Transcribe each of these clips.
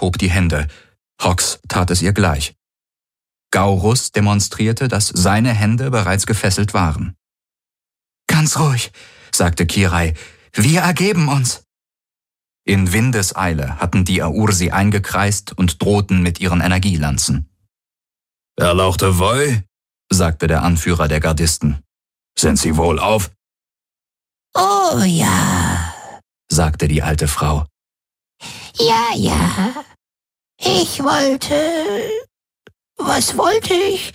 hob die Hände. Hox tat es ihr gleich. Gaurus demonstrierte, dass seine Hände bereits gefesselt waren. »Ganz ruhig«, sagte Kirai, »wir ergeben uns.« In Windeseile hatten die Aur sie eingekreist und drohten mit ihren Energielanzen. »Erlauchte Voi«, sagte der Anführer der Gardisten. »Sind Sie wohlauf?« »Oh ja«, sagte die alte Frau. Ja, ich wollte... Was wollte ich?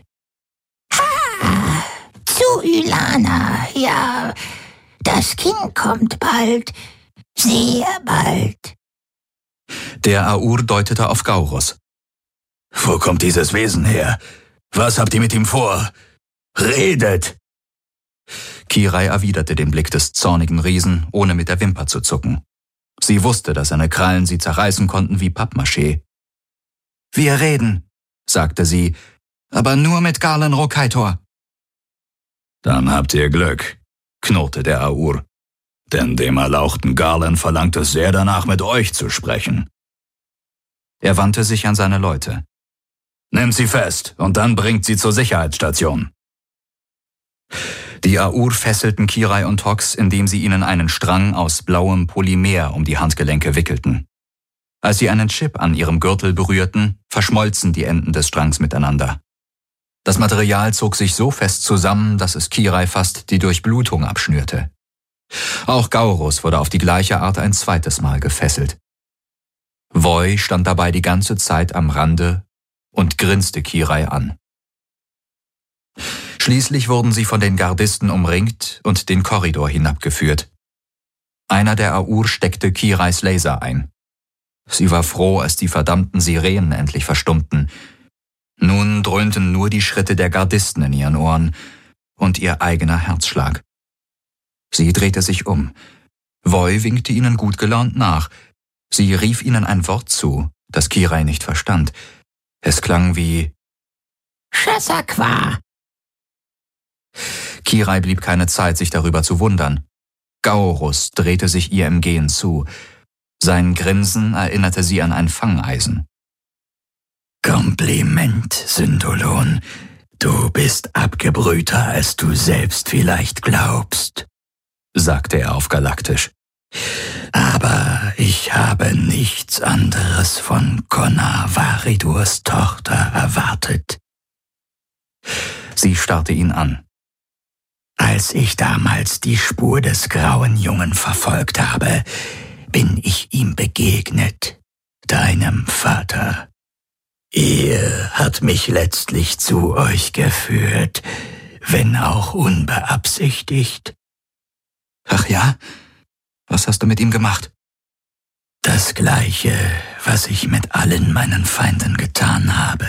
Zu Ylana, ja. Das Kind kommt bald, sehr bald.« Der Aur deutete auf Gaurus. »Wo kommt dieses Wesen her? Was habt ihr mit ihm vor? Redet!« Kirai erwiderte den Blick des zornigen Riesen, ohne mit der Wimper zu zucken. Sie wusste, dass seine Krallen sie zerreißen konnten wie Pappmaché. »Wir reden«, sagte sie, »aber nur mit Garlan Rokaitor.« »Dann habt ihr Glück«, knurrte der Aur, »denn dem erlauchten Garlan verlangt es sehr danach, mit euch zu sprechen.« Er wandte sich an seine Leute. »Nehmt sie fest und dann bringt sie zur Sicherheitsstation.« Die Aur fesselten Kirai und Hox, indem sie ihnen einen Strang aus blauem Polymer um die Handgelenke wickelten. Als sie einen Chip an ihrem Gürtel berührten, verschmolzen die Enden des Strangs miteinander. Das Material zog sich so fest zusammen, dass es Kirai fast die Durchblutung abschnürte. Auch Gaurus wurde auf die gleiche Art ein zweites Mal gefesselt. Voi stand dabei die ganze Zeit am Rande und grinste Kirai an. Schließlich wurden sie von den Gardisten umringt und den Korridor hinabgeführt. Einer der Aur steckte Kirais Laser ein. Sie war froh, als die verdammten Sirenen endlich verstummten. Nun dröhnten nur die Schritte der Gardisten in ihren Ohren und ihr eigener Herzschlag. Sie drehte sich um. Voi winkte ihnen gut gelaunt nach. Sie rief ihnen ein Wort zu, das Kirai nicht verstand. Es klang wie »Shasakwa«. Kirai blieb keine Zeit, sich darüber zu wundern. Gaurus drehte sich ihr im Gehen zu. Sein Grinsen erinnerte sie an ein Fangeisen. »Kompliment, Syndolon. Du bist abgebrühter, als du selbst vielleicht glaubst«, sagte er auf Galaktisch. »Aber ich habe nichts anderes von Konna Varidurs Tochter erwartet.« Sie starrte ihn an. »Als ich damals die Spur des grauen Jungen verfolgt habe, bin ich ihm begegnet, deinem Vater. Er hat mich letztlich zu euch geführt, wenn auch unbeabsichtigt.« »Ach ja? Was hast du mit ihm gemacht?« »Das Gleiche, was ich mit allen meinen Feinden getan habe.«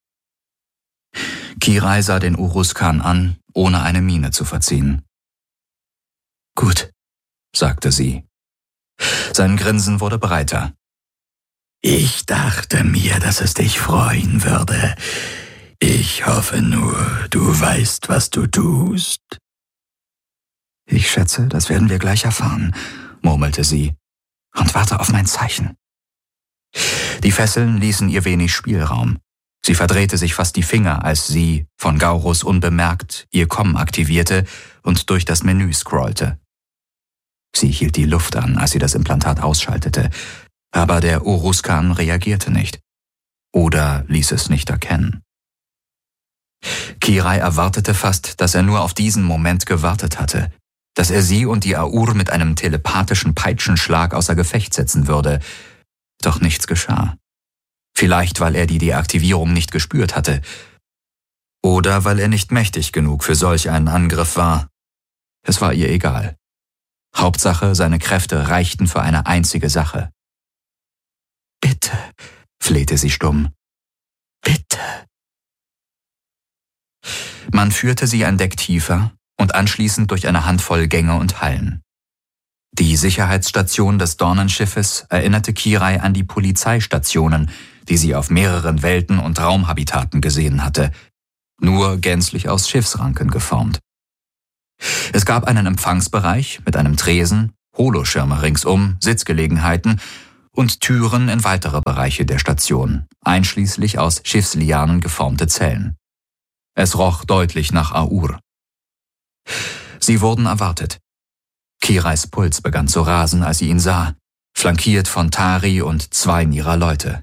Kirai sah den Uruzkan an, ohne eine Miene zu verziehen. »Gut«, sagte sie. Sein Grinsen wurde breiter. »Ich dachte mir, dass es dich freuen würde. Ich hoffe nur, du weißt, was du tust.« »Ich schätze, das werden wir gleich erfahren«, murmelte sie, »und warte auf mein Zeichen.« Die Fesseln ließen ihr wenig Spielraum. Sie verdrehte sich fast die Finger, als sie, von Gaurus unbemerkt, ihr Com aktivierte und durch das Menü scrollte. Sie hielt die Luft an, als sie das Implantat ausschaltete, aber der Uruzkan reagierte nicht. Oder ließ es nicht erkennen. Kirai erwartete fast, dass er nur auf diesen Moment gewartet hatte, dass er sie und die Aur mit einem telepathischen Peitschenschlag außer Gefecht setzen würde. Doch nichts geschah. Vielleicht, weil er die Deaktivierung nicht gespürt hatte. Oder weil er nicht mächtig genug für solch einen Angriff war. Es war ihr egal. Hauptsache, seine Kräfte reichten für eine einzige Sache. »Bitte«, flehte sie stumm. »Bitte.« Man führte sie ein Deck tiefer und anschließend durch eine Handvoll Gänge und Hallen. Die Sicherheitsstation des Dornenschiffes erinnerte Kirai an die Polizeistationen, die sie auf mehreren Welten und Raumhabitaten gesehen hatte, nur gänzlich aus Schiffsranken geformt. Es gab einen Empfangsbereich mit einem Tresen, Holoschirme ringsum, Sitzgelegenheiten und Türen in weitere Bereiche der Station, einschließlich aus Schiffslianen geformte Zellen. Es roch deutlich nach Aur. Sie wurden erwartet. Kirais Puls begann zu rasen, als sie ihn sah, flankiert von Tari und 2 ihrer Leute.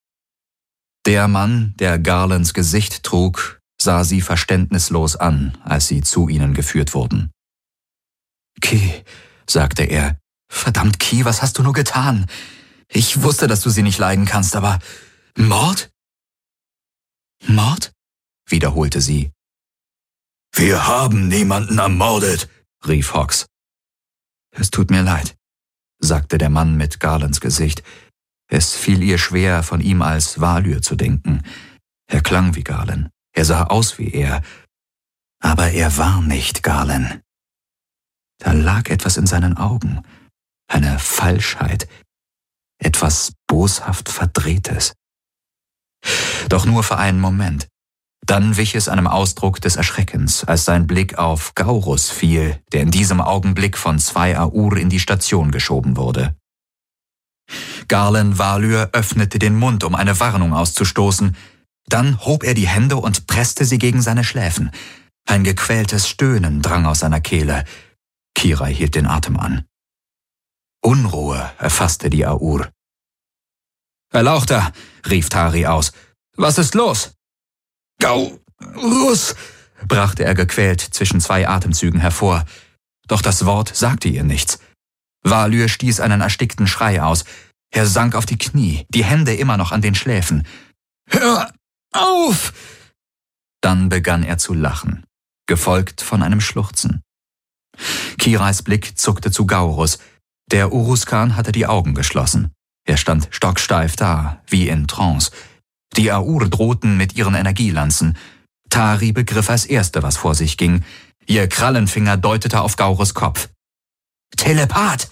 Der Mann, der Garlands Gesicht trug, sah sie verständnislos an, als sie zu ihnen geführt wurden. »Ki«, sagte er, »verdammt, Ki, was hast du nur getan? Ich wusste, dass du sie nicht leiden kannst, aber Mord?« »Mord?«, wiederholte sie. »Wir haben niemanden ermordet«, rief Hawks. »Es tut mir leid«, sagte der Mann mit Garlands Gesicht. Es fiel ihr schwer, von ihm als Valyr zu denken. Er klang wie Garland, er sah aus wie er, aber er war nicht Garland. Da lag etwas in seinen Augen, eine Falschheit, etwas boshaft Verdrehtes. Doch nur für einen Moment. Dann wich es einem Ausdruck des Erschreckens, als sein Blick auf Gaurus fiel, der in diesem Augenblick von 2 Aur in die Station geschoben wurde. Garland Valyr öffnete den Mund, um eine Warnung auszustoßen. Dann hob er die Hände und presste sie gegen seine Schläfen. Ein gequältes Stöhnen drang aus seiner Kehle. Kirai hielt den Atem an. Unruhe erfasste die Aur. »Erlauchter«, rief Tari aus. »Was ist los?« »Gaurus«, brachte er gequält zwischen 2 Atemzügen hervor. Doch das Wort sagte ihr nichts. Valyr stieß einen erstickten Schrei aus. Er sank auf die Knie, die Hände immer noch an den Schläfen. »Hör auf!« Dann begann er zu lachen, gefolgt von einem Schluchzen. Kirais Blick zuckte zu Gaurus. Der Uruzkan hatte die Augen geschlossen. Er stand stocksteif da, wie in Trance. Die Aur drohten mit ihren Energielanzen. Tari begriff als Erste, was vor sich ging. Ihr Krallenfinger deutete auf Gaurus Kopf. »Telepath!«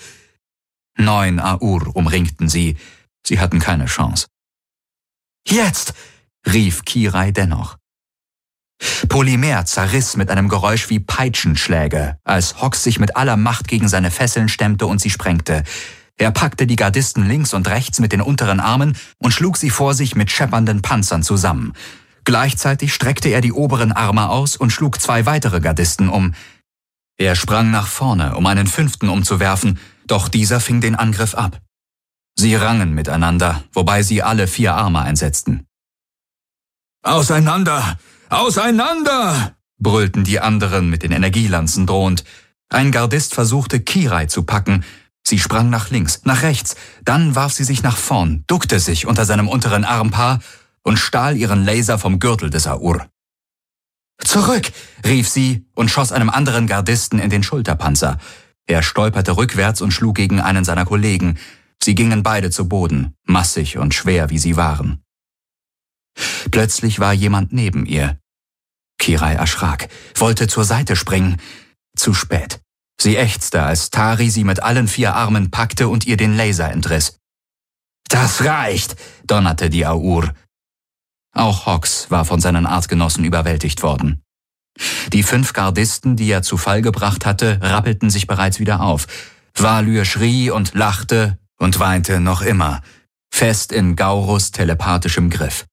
9 Aur umringten sie. Sie hatten keine Chance. »Jetzt!« rief Kirai dennoch. Polymer zerriss mit einem Geräusch wie Peitschenschläge, als Hawks sich mit aller Macht gegen seine Fesseln stemmte und sie sprengte. Er packte die Gardisten links und rechts mit den unteren Armen und schlug sie vor sich mit scheppernden Panzern zusammen. Gleichzeitig streckte er die oberen Arme aus und schlug 2 weitere Gardisten um. Er sprang nach vorne, um einen 5. umzuwerfen, doch dieser fing den Angriff ab. Sie rangen miteinander, wobei sie alle 4 Arme einsetzten. »Auseinander! Auseinander!« brüllten die anderen mit den Energielanzen drohend. Ein Gardist versuchte, Kirai zu packen. Sie sprang nach links, nach rechts, dann warf sie sich nach vorn, duckte sich unter seinem unteren Armpaar und stahl ihren Laser vom Gürtel des Aur. »Zurück«, rief sie und schoss einem anderen Gardisten in den Schulterpanzer. Er stolperte rückwärts und schlug gegen einen seiner Kollegen. Sie gingen beide zu Boden, massig und schwer wie sie waren. Plötzlich war jemand neben ihr. Kirai erschrak, wollte zur Seite springen. Zu spät. Sie ächzte, als Tari sie mit allen 4 Armen packte und ihr den Laser entriss. »Das reicht«, donnerte die Aur. Auch Hawks war von seinen Artgenossen überwältigt worden. Die 5 Gardisten, die er zu Fall gebracht hatte, rappelten sich bereits wieder auf. Valyr schrie und lachte und weinte noch immer, fest in Gaurus telepathischem Griff.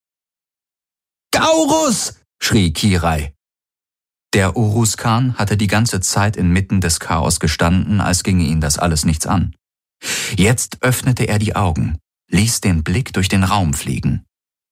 »Gaurus«, schrie Kirai. Der Uruzkan hatte die ganze Zeit inmitten des Chaos gestanden, als ginge ihn das alles nichts an. Jetzt öffnete er die Augen, ließ den Blick durch den Raum fliegen.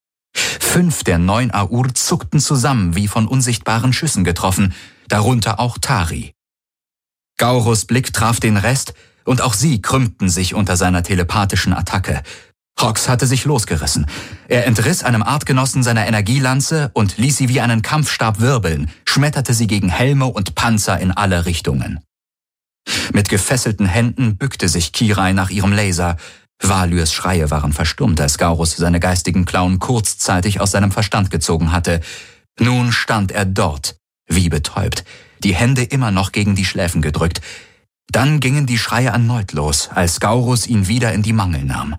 5 der 9 Aur zuckten zusammen, wie von unsichtbaren Schüssen getroffen, darunter auch Tari. Gaurus Blick traf den Rest, und auch sie krümmten sich unter seiner telepathischen Attacke. Hawks hatte sich losgerissen. Er entriss einem Artgenossen seiner Energielanze und ließ sie wie einen Kampfstab wirbeln, schmetterte sie gegen Helme und Panzer in alle Richtungen. Mit gefesselten Händen bückte sich Kirai nach ihrem Laser. Valyrs Schreie waren verstummt, als Gaurus seine geistigen Klauen kurzzeitig aus seinem Verstand gezogen hatte. Nun stand er dort, wie betäubt, die Hände immer noch gegen die Schläfen gedrückt. Dann gingen die Schreie erneut los, als Gaurus ihn wieder in die Mangel nahm.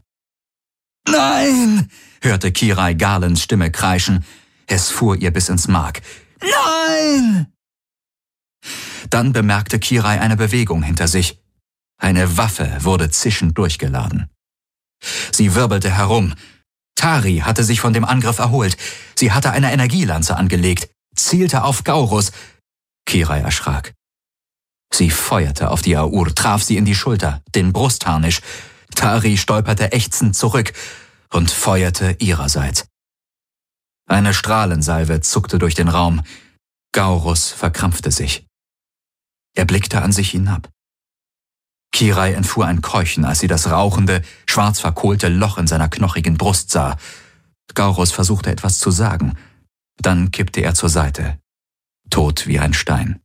»Nein«, hörte Kirai Garlands Stimme kreischen. Es fuhr ihr bis ins Mark. »Nein!« Dann bemerkte Kirai eine Bewegung hinter sich. Eine Waffe wurde zischend durchgeladen. Sie wirbelte herum. Tari hatte sich von dem Angriff erholt. Sie hatte eine Energielanze angelegt, zielte auf Gaurus. Kirai erschrak. Sie feuerte auf die Aur, traf sie in die Schulter, den Brustharnisch. Tari stolperte ächzend zurück und feuerte ihrerseits. Eine Strahlensalve zuckte durch den Raum. Gaurus verkrampfte sich. Er blickte an sich hinab. Kirai entfuhr ein Keuchen, als sie das rauchende, schwarz verkohlte Loch in seiner knochigen Brust sah. Gaurus versuchte etwas zu sagen. Dann kippte er zur Seite, tot wie ein Stein.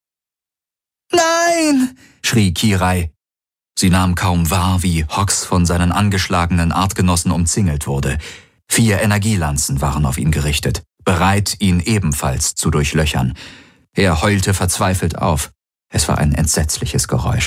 »Nein!« schrie Kirai. Sie nahm kaum wahr, wie Hox von seinen angeschlagenen Artgenossen umzingelt wurde. 4 Energielanzen waren auf ihn gerichtet, bereit, ihn ebenfalls zu durchlöchern. Er heulte verzweifelt auf. Es war ein entsetzliches Geräusch.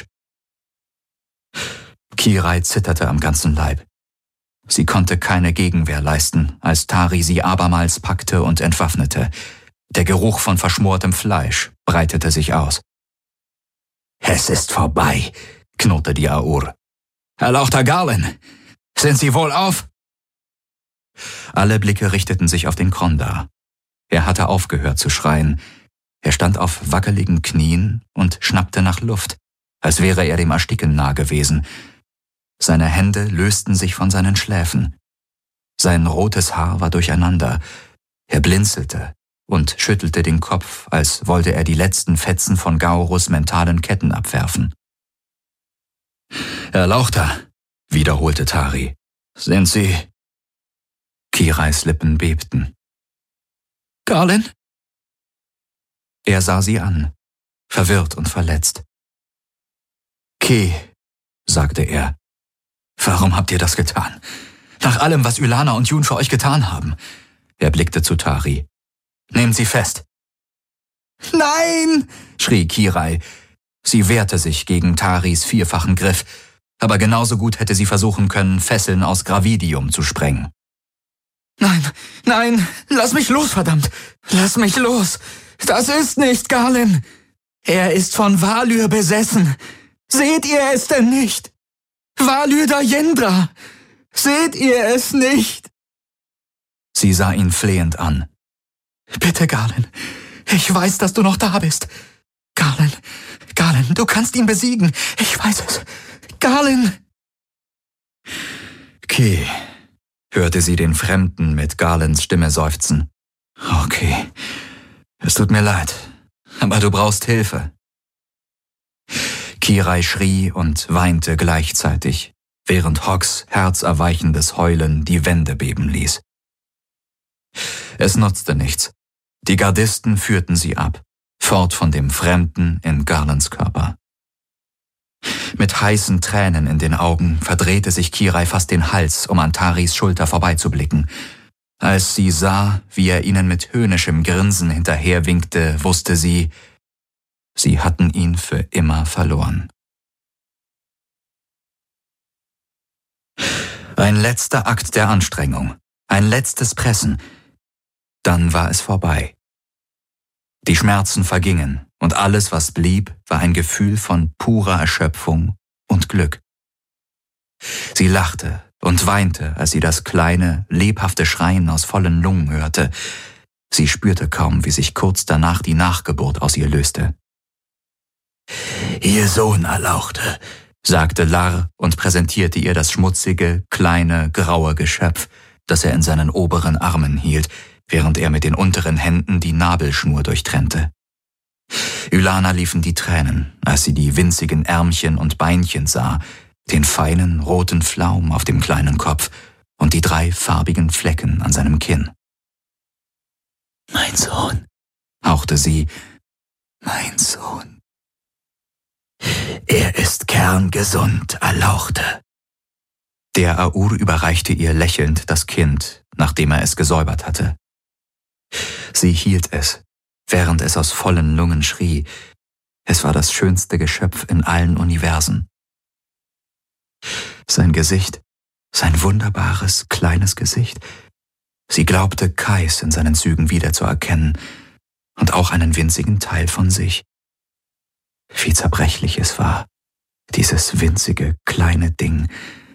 Kirai zitterte am ganzen Leib. Sie konnte keine Gegenwehr leisten, als Tari sie abermals packte und entwaffnete. Der Geruch von verschmortem Fleisch breitete sich aus. »Es ist vorbei«, knurrte die Aur. »Erlauchter Garlen, sind Sie wohlauf?« Alle Blicke richteten sich auf den Krondar. Er hatte aufgehört zu schreien. Er stand auf wackeligen Knien und schnappte nach Luft, als wäre er dem Ersticken nah gewesen. Seine Hände lösten sich von seinen Schläfen. Sein rotes Haar war durcheinander. Er blinzelte und schüttelte den Kopf, als wollte er die letzten Fetzen von Gaurus mentalen Ketten abwerfen. »Erlauchter«, wiederholte Tari. »Sind Sie?« Kirais Lippen bebten. »Garlen?« Er sah sie an, verwirrt und verletzt. »Ke«, sagte er, »warum habt ihr das getan? Nach allem, was Ylana und Jun für euch getan haben.« Er blickte zu Tari. »Nehmt sie fest.« »Nein«, schrie Kirai. Sie wehrte sich gegen Taris 4-fachen Griff, aber genauso gut hätte sie versuchen können, Fesseln aus Gravidium zu sprengen. »Nein, lass mich los, verdammt! Lass mich los! Das ist nicht Garlen! Er ist von Valyr besessen! Seht ihr es denn nicht? Valyr Dayendra! Seht ihr es nicht?« Sie sah ihn flehend an. »Bitte, Garlen, ich weiß, dass du noch da bist. Garlen, du kannst ihn besiegen. Ich weiß es. Garlen!« »Ke«, hörte sie den Fremden mit Garlens Stimme seufzen. »Okay, es tut mir leid, aber du brauchst Hilfe.« Kirai schrie und weinte gleichzeitig, während Hox herzerweichendes Heulen die Wände beben ließ. Es nutzte nichts. Die Gardisten führten sie ab, fort von dem Fremden in Garlens Körper. Mit heißen Tränen in den Augen verdrehte sich Kirai fast den Hals, um an Taris Schulter vorbeizublicken. Als sie sah, wie er ihnen mit höhnischem Grinsen hinterherwinkte, wusste sie, sie hatten ihn für immer verloren. Ein letzter Akt der Anstrengung, ein letztes Pressen. Dann war es vorbei. Die Schmerzen vergingen, und alles, was blieb, war ein Gefühl von purer Erschöpfung und Glück. Sie lachte und weinte, als sie das kleine, lebhafte Schreien aus vollen Lungen hörte. Sie spürte kaum, wie sich kurz danach die Nachgeburt aus ihr löste. »Ihr Sohn, Erlauchte«, sagte Lar und präsentierte ihr das schmutzige, kleine, graue Geschöpf, das er in seinen oberen Armen hielt, während er mit den unteren Händen die Nabelschnur durchtrennte. Ylana liefen die Tränen, als sie die winzigen Ärmchen und Beinchen sah, den feinen, roten Flaum auf dem kleinen Kopf und die 3 farbigen Flecken an seinem Kinn. »Mein Sohn«, hauchte sie, »mein Sohn. Er ist kerngesund, Erlauchte.« Der Aur überreichte ihr lächelnd das Kind, nachdem er es gesäubert hatte. Sie hielt es, während es aus vollen Lungen schrie. Es war das schönste Geschöpf in allen Universen. Sein Gesicht, sein wunderbares, kleines Gesicht. Sie glaubte, Kais in seinen Zügen wiederzuerkennen und auch einen winzigen Teil von sich. Wie zerbrechlich es war, dieses winzige, kleine Ding,